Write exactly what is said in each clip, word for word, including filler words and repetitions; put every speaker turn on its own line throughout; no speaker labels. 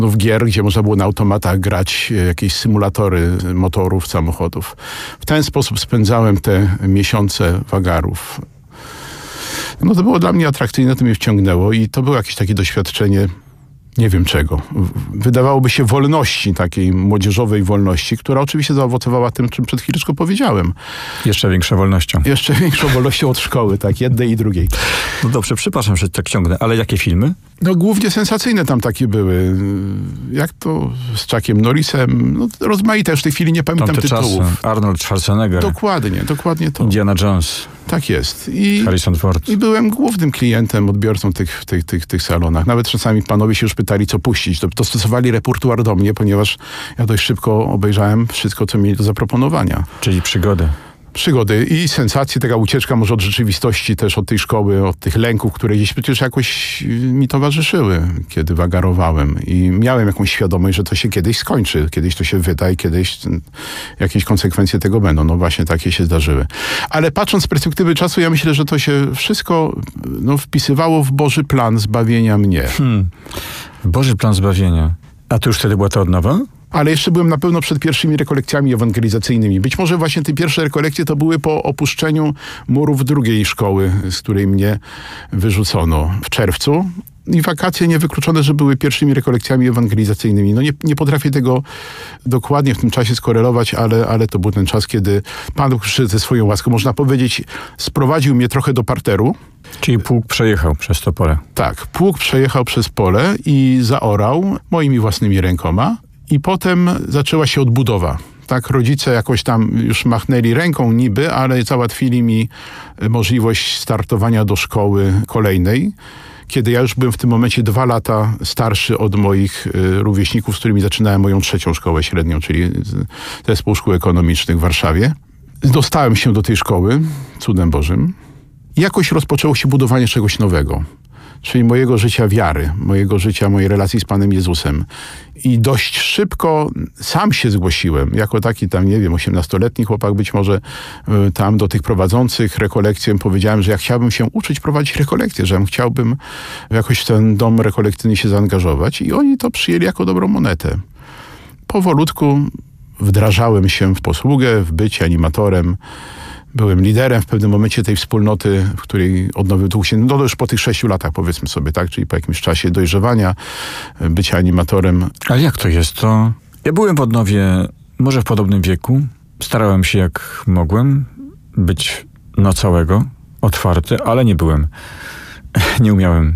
w gier, gdzie można było na automatach grać jakieś symulatory motorów, samochodów. W ten sposób spędzałem te miesiące wagarów. No to było dla mnie atrakcyjne, to mnie wciągnęło i to było jakieś takie doświadczenie, nie wiem czego. Wydawałoby się wolności, takiej młodzieżowej wolności, która oczywiście zaowocowała tym, czym przed chwileczką powiedziałem.
Jeszcze większą wolnością.
Jeszcze większą wolnością od szkoły, tak, jednej i drugiej.
No dobrze, przepraszam, że tak ciągnę, ale jakie filmy?
No głównie sensacyjne tam takie były. Jak to z Chuckiem Norrisem, no rozmaite, już w tej chwili nie pamiętam
Tamte
tytułów.
czasy. Arnold Schwarzenegger.
Dokładnie, dokładnie to.
Indiana Jones.
Tak jest. I,
Harrison Ford.
I byłem głównym klientem, odbiorcą tych, w tych, tych, tych salonach. Nawet czasami panowie się już pytali, co puścić. To dostosowali repertuar do mnie, ponieważ ja dość szybko obejrzałem wszystko, co mieli do zaproponowania.
Czyli przygody.
Przygody i sensacje, taka ucieczka może od rzeczywistości, też od tej szkoły, od tych lęków, które gdzieś przecież jakoś mi towarzyszyły, kiedy wagarowałem. I miałem jakąś świadomość, że to się kiedyś skończy, kiedyś to się wyda i kiedyś jakieś konsekwencje tego będą. No właśnie takie się zdarzyły. Ale patrząc z perspektywy czasu, ja myślę, że to się wszystko no, wpisywało w Boży plan zbawienia mnie.
Hmm. Boży plan zbawienia. A to już wtedy była ta odnowa?
Ale jeszcze byłem na pewno przed pierwszymi rekolekcjami ewangelizacyjnymi. Być może właśnie te pierwsze rekolekcje to były po opuszczeniu murów drugiej szkoły, z której mnie wyrzucono w czerwcu. I wakacje niewykluczone, że były pierwszymi rekolekcjami ewangelizacyjnymi. No nie, nie potrafię tego dokładnie w tym czasie skorelować, ale, ale to był ten czas, kiedy Pan ze swoją łaską, można powiedzieć, sprowadził mnie trochę do parteru.
Czyli pług przejechał przez to pole.
Tak, pług przejechał przez pole i zaorał moimi własnymi rękoma. I potem zaczęła się odbudowa. Tak, rodzice jakoś tam już machnęli ręką niby, ale załatwili mi możliwość startowania do szkoły kolejnej, kiedy ja już byłem w tym momencie dwa lata starszy od moich rówieśników, z którymi zaczynałem moją trzecią szkołę średnią, czyli Zespół Szkół Ekonomicznych w Warszawie. Dostałem się do tej szkoły, cudem Bożym. I jakoś rozpoczęło się budowanie czegoś nowego. Czyli mojego życia wiary, mojego życia, mojej relacji z Panem Jezusem. I dość szybko sam się zgłosiłem, jako taki tam, nie wiem, osiemnastoletni chłopak być może, tam do tych prowadzących rekolekcje powiedziałem, że ja chciałbym się uczyć prowadzić rekolekcje, że chciałbym jakoś w ten dom rekolekcyjny się zaangażować i oni to przyjęli jako dobrą monetę. Powolutku wdrażałem się w posługę, w bycie animatorem. Byłem liderem w pewnym momencie tej wspólnoty, w której odnowił duch się, no już po tych sześciu latach powiedzmy sobie, tak, czyli po jakimś czasie dojrzewania, bycia animatorem.
Ale jak to jest? To ja byłem w Odnowie może w podobnym wieku. Starałem się jak mogłem być na całego, otwarty, ale nie byłem. Nie umiałem.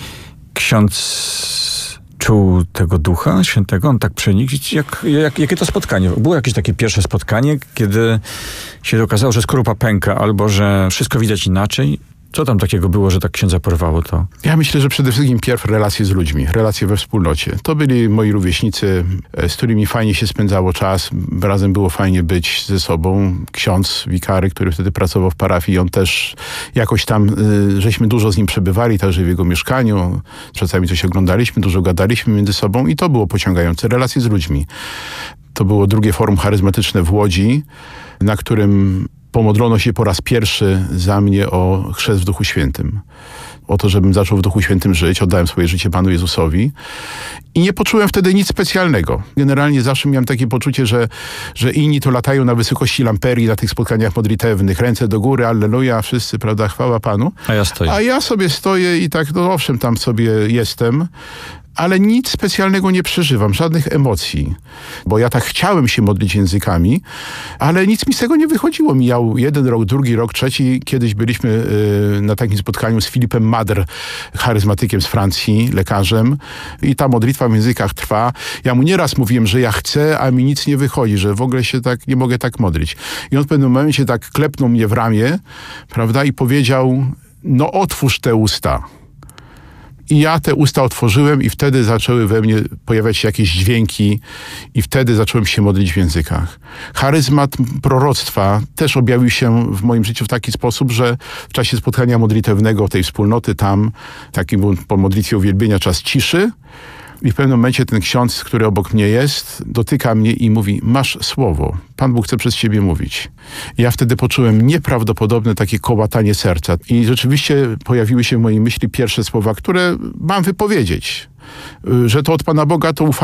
Ksiądz czuł tego Ducha Świętego, on tak przenikł. Jak, jak, jakie to spotkanie? Było jakieś takie pierwsze spotkanie, kiedy się okazało, że skorupa pęka, albo że wszystko widać inaczej. Co tam takiego było, że tak księdza porwało to?
Ja myślę, że przede wszystkim pierw relacje z ludźmi, relacje we wspólnocie. To byli moi rówieśnicy, z którymi fajnie się spędzało czas, razem było fajnie być ze sobą. Ksiądz, wikary, który wtedy pracował w parafii, on też jakoś tam, y, żeśmy dużo z nim przebywali, także w jego mieszkaniu. Czasami coś oglądaliśmy, dużo gadaliśmy między sobą i to było pociągające, relacje z ludźmi. To było drugie forum charyzmatyczne w Łodzi, na którym pomodlono się po raz pierwszy za mnie o chrzest w Duchu Świętym. O to, żebym zaczął w Duchu Świętym żyć. Oddałem swoje życie Panu Jezusowi. I nie poczułem wtedy nic specjalnego. Generalnie zawsze miałem takie poczucie, że, że inni to latają na wysokości lamperii, na tych spotkaniach modlitewnych. Ręce do góry, alleluja, wszyscy, prawda, chwała Panu.
A ja stoję.
A ja sobie stoję i tak, no owszem, tam sobie jestem. Ale nic specjalnego nie przeżywam, żadnych emocji. Bo ja tak chciałem się modlić językami, ale nic mi z tego nie wychodziło. Mijał jeden rok, drugi rok, trzeci. Kiedyś byliśmy y, na takim spotkaniu z Filipem Madr, charyzmatykiem z Francji, lekarzem. I ta modlitwa w językach trwa. Ja mu nieraz mówiłem, że ja chcę, a mi nic nie wychodzi, że w ogóle się tak nie mogę tak modlić. I on w pewnym momencie tak klepnął mnie w ramię, prawda, i powiedział, no otwórz te usta. I ja te usta otworzyłem i wtedy zaczęły we mnie pojawiać się jakieś dźwięki i wtedy zacząłem się modlić w językach. Charyzmat proroctwa też objawił się w moim życiu w taki sposób, że w czasie spotkania modlitewnego tej wspólnoty tam, taki był po modlitwie uwielbienia czas ciszy, i w pewnym momencie ten ksiądz, który obok mnie jest, dotyka mnie i mówi, masz słowo, Pan Bóg chce przez ciebie mówić. I ja wtedy poczułem nieprawdopodobne takie kołatanie serca. I rzeczywiście pojawiły się w mojej myśli pierwsze słowa, które mam wypowiedzieć. że to od Pana Boga to